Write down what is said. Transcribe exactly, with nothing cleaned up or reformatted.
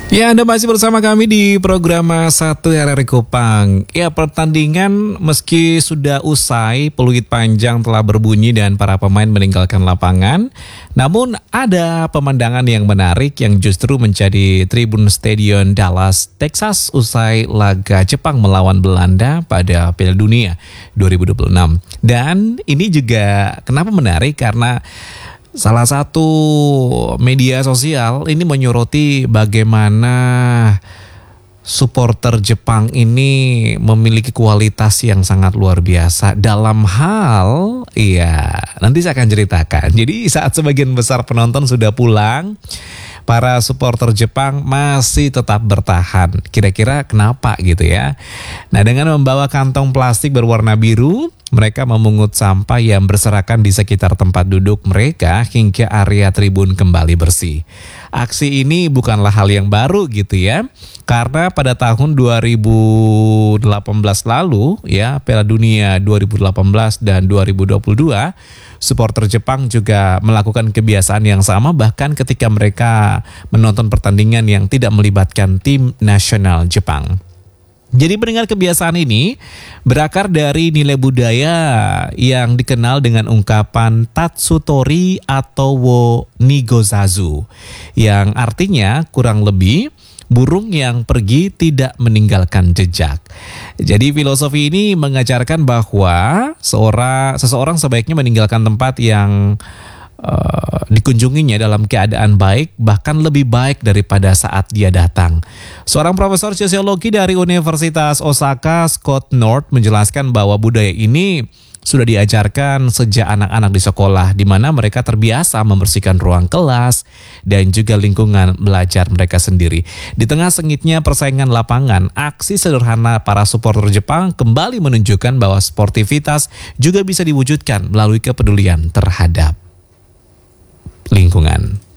Ya, Anda masih bersama kami di program satu R R I Kupang. Ya, pertandingan meski sudah usai, peluit panjang telah berbunyi dan para pemain meninggalkan lapangan. Namun ada pemandangan yang menarik yang justru menjadi tribun Stadion Dallas, Texas usai laga Jepang melawan Belanda pada Piala Dunia dua ribu dua puluh enam. Dan ini juga kenapa menarik karena salah satu media sosial ini menyoroti bagaimana supporter Jepang ini memiliki kualitas yang sangat luar biasa dalam hal, iya nanti saya akan ceritakan. Jadi saat sebagian besar penonton sudah pulang, para supporter Jepang masih tetap bertahan. Kira-kira kenapa gitu ya? Nah, dengan membawa kantong plastik berwarna biru, mereka memungut sampah yang berserakan di sekitar tempat duduk mereka hingga area tribun kembali bersih. Aksi ini bukanlah hal yang baru gitu ya. Karena pada tahun dua ribu delapan belas lalu ya, Piala Dunia dua ribu delapan belas dan dua ribu dua puluh dua, supporter Jepang juga melakukan kebiasaan yang sama bahkan ketika mereka menonton pertandingan yang tidak melibatkan tim nasional Jepang. Jadi mendengar kebiasaan ini berakar dari nilai budaya yang dikenal dengan ungkapan Tatsutori atau wo Nigozazu, yang artinya kurang lebih burung yang pergi tidak meninggalkan jejak. Jadi filosofi ini mengajarkan bahwa seorang seseorang sebaiknya meninggalkan tempat yang Uh, dikunjunginya dalam keadaan baik, bahkan lebih baik daripada saat dia datang. Seorang profesor sosiologi dari Universitas Osaka, Scott North, menjelaskan bahwa budaya ini sudah diajarkan sejak anak-anak di sekolah, di mana mereka terbiasa membersihkan ruang kelas dan juga lingkungan belajar mereka sendiri. Di tengah sengitnya persaingan lapangan, aksi sederhana para supporter Jepang kembali menunjukkan bahwa sportivitas juga bisa diwujudkan melalui kepedulian terhadap lingkungan.